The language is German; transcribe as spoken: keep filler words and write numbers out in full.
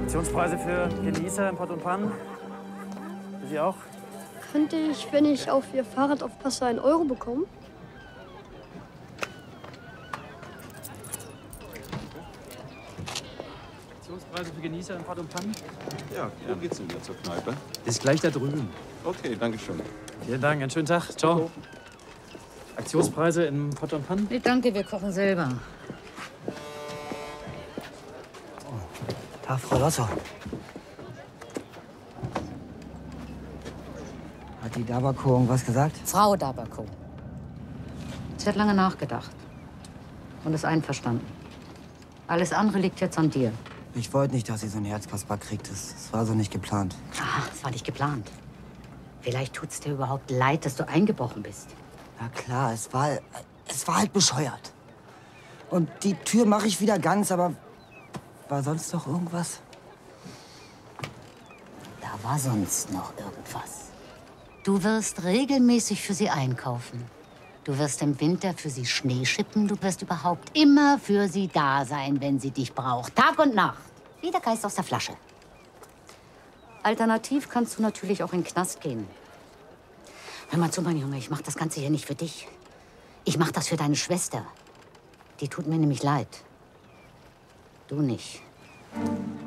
Aktionspreise für Genießer in Pott und Pann. Für Sie auch? Könnte ich, wenn ich auf Ihr Fahrrad aufpasse, einen Euro bekommen? Aktionspreise für Genießer in Pott und Pann? Ja, wo geht's denn wieder zur Kneipe? Ist gleich da drüben. Okay, danke schön. Vielen Dank, einen schönen Tag. Ciao. Aktionspreise in Pott und Pann? Nee, danke, wir kochen selber. Tag, Frau Losser. Hat die Dabako irgendwas gesagt? Frau Dabako. Sie hat lange nachgedacht und ist einverstanden. Alles andere liegt jetzt an dir. Ich wollte nicht, dass sie so ein Herzkasper kriegt. Das, das war so nicht geplant. Ah, das war nicht geplant. Vielleicht tut's dir überhaupt leid, dass du eingebrochen bist. Na klar, es war, es war halt bescheuert. Und die Tür mache ich wieder ganz, aber war sonst noch irgendwas? Da war sonst noch irgendwas. Du wirst regelmäßig für sie einkaufen. Du wirst im Winter für sie Schnee schippen. Du wirst überhaupt immer für sie da sein, wenn sie dich braucht. Tag und Nacht. Wie der Geist aus der Flasche. Alternativ kannst du natürlich auch in den Knast gehen. Hör mal zu, mein Junge, ich mach das Ganze hier nicht für dich. Ich mach das für deine Schwester. Die tut mir nämlich leid. Du nicht.